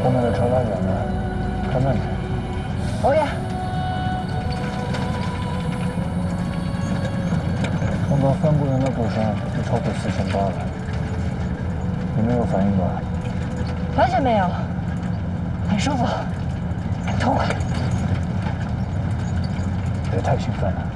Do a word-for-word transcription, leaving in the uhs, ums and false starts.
后面的车来远了，开慢点。 欧耶， 碰到三个人的骨伤就超过四千八了，你没有反应吧？ 完全没有，很舒服，很痛快。 别太兴奋了。